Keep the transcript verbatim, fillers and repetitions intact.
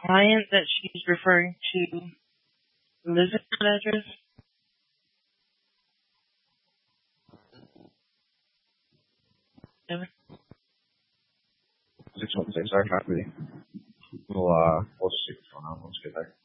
client that she's referring to lives at that address? Evan? six one six, I can't really. We'll, uh, we'll just see what's going on once we get there.